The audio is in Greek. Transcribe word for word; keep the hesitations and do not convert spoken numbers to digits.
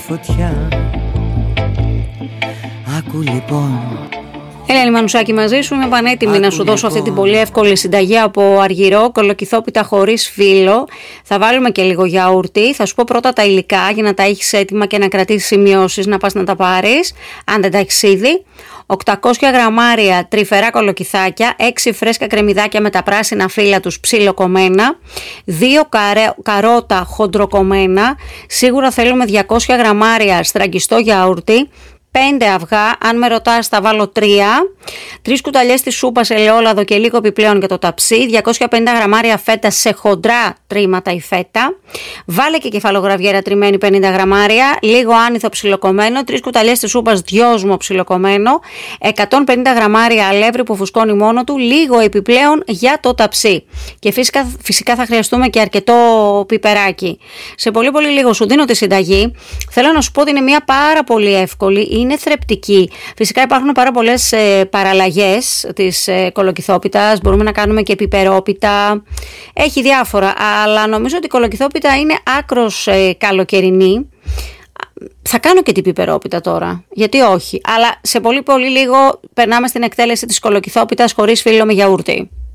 φωτιά. Άκου λοιπόν. Έλενα Μανουσάκη μαζί σου, είμαι πανέτοιμη Άκου να σου δώσω λοιπόν αυτή την πολύ εύκολη συνταγή από αργυρό, κολοκυθόπιτα χωρίς φύλλο. Θα βάλουμε και λίγο γιαούρτι. Θα σου πω πρώτα τα υλικά για να τα έχεις έτοιμα και να κρατήσεις σημειώσεις, να πας να τα πάρεις, αν δεν τα έχεις ήδη. οκτακόσια γραμμάρια τρυφερά κολοκυθάκια, έξι φρέσκα κρεμμυδάκια με τα πράσινα φύλλα τους ψιλοκομμένα, δύο καρέ, καρότα χοντροκομμένα, σίγουρα θέλουμε διακόσια γραμμάρια στραγγιστό γιαούρτι, πέντε αυγά, αν με ρωτάς θα βάλω τρία, τρεις κουταλιές της σούπας ελαιόλαδο και λίγο επιπλέον για το ταψί, διακόσια πενήντα γραμμάρια φέτα σε χοντρά τρίματα η φέτα, βάλε και κεφαλογραβιέρα τριμμένη πενήντα γραμμάρια, λίγο άνηθο ψιλοκομμένο, τρεις κουταλιές της σούπας δυόσμο ψιλοκομμένο, εκατόν πενήντα γραμμάρια αλεύρι που φουσκώνει μόνο του, λίγο επιπλέον για το ταψί. Και φυσικά, φυσικά θα χρειαστούμε και αρκετό πιπεράκι. Σε πολύ πολύ λίγο σου δίνω τη συνταγή. Θέλω να σου πω ότι είναι μια πάρα πολύ εύκολη, είναι θρεπτική. Φυσικά υπάρχουν πάρα πολλές ε, παραλλαγές της ε, κολοκυθόπιτας. Μπορούμε να κάνουμε και πιπερόπιτα. Έχει διάφορα, αλλά νομίζω ότι η κολοκυθόπιτα είναι άκρος ε, καλοκαιρινή. Θα κάνω και την πιπερόπιτα τώρα, γιατί όχι. Αλλά σε πολύ πολύ λίγο περνάμε στην εκτέλεση της κολοκυθόπιτας χωρίς φύλλο με γιαούρτι.